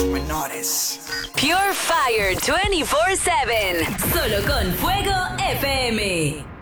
menores. Pure Fire 24/7. Solo con Fuego FM.